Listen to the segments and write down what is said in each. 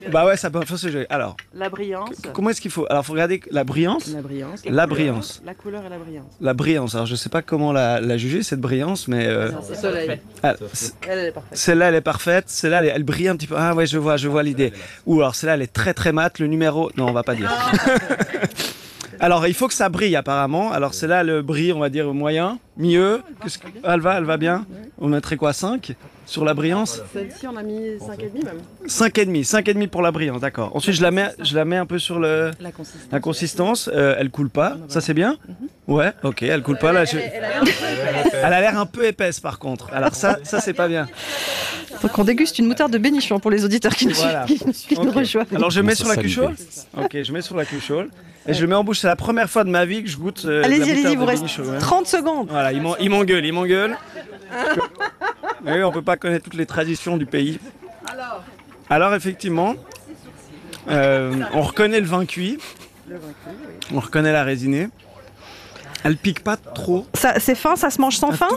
Bah ouais, ça peut faut se jouer. Alors, La brillance. comment est-ce qu'il faut? Alors, faut regarder la brillance. La brillance. La brillance. La couleur et la brillance. La brillance. Alors, je sais pas comment la juger, cette brillance, mais... C'est soleil. ah, Elle est parfaite. celle-là, elle est parfaite. Celle-là, elle brille un petit peu. Ah ouais, je vois l'idée. Ou alors, celle-là, elle est très très mate. Le numéro... Non, on va pas dire. Alors, il faut que ça brille, apparemment. Alors, celle-là, le brille, on va dire, moyen, milieu. Elle va bien. On mettrait quoi, 5 sur la brillance? Celle-ci, on a mis 5,5 même. 5,5 pour la brillance, d'accord. Ensuite, je la mets un peu sur La consistance. la consistance. Elle coule pas, ça c'est bien? Ouais, ok, elle coule pas. Là, elle a l'air un peu épaisse, par contre. Alors ça c'est pas bien. Donc on déguste une moutarde de Bénichon pour les auditeurs qui nous, Voilà. qui nous Ok. rejoignent. Alors je mets sur la Ça cuchole. Ok, je mets sur la cuchole. Et je le mets en bouche. C'est la première fois de ma vie que je goûte de la Allez-y, moutarde vous de reste Bénichon, ouais. 30 secondes. Voilà, il m'engueule. Oui, on peut pas connaître toutes les traditions du pays. Alors effectivement, on reconnaît le vin cuit. On reconnaît la résinée. Elle pique pas trop. Ça, c'est fin, ça se mange sans fin.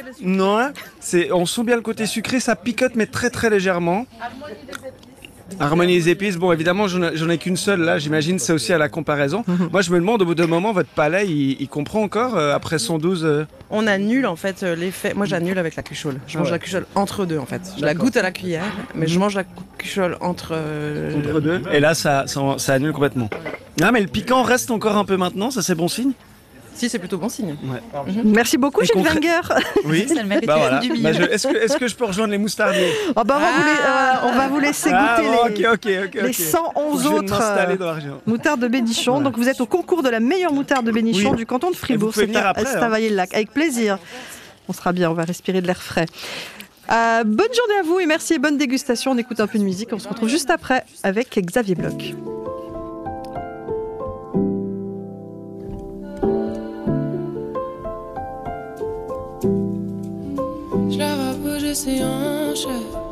On sent bien le côté sucré, ça picote mais très très légèrement. Harmonie des épices, bon évidemment j'en ai qu'une seule là, j'imagine c'est aussi à la comparaison. Moi je me demande au bout d'un moment votre palais il comprend encore après 112 On annule en fait l'effet. Moi j'annule avec la cuchole. Je mange la cuchole entre deux en fait. Je la goûte à la cuillère, mais je mange la cuchole entre deux. Et là ça annule complètement. Ah mais le piquant reste encore un peu maintenant, ça c'est bon signe. Si, c'est plutôt bon signe. Ouais. Merci beaucoup, Et Gilles concrè- Wenger. Oui. Ça le mérite Bah voilà. du milieu. Bah, est-ce que je peux rejoindre les moustardiers? Oh, bah, on va vous laisser goûter les 111 Je vais autres m'installer dans la région. moutardes de Bénichon. Voilà. Donc vous êtes au concours de la meilleure moutarde de Bénichon Oui. du canton de Fribourg. pouvez C'est venir à après, hein. Estavayer-le-Lac. Avec plaisir. On sera bien, on va respirer de l'air frais. Bonne journée à vous et merci et bonne dégustation. On écoute un peu de musique. On se retrouve juste après avec Xavier Bloch. Je la vois bouger ses hanches.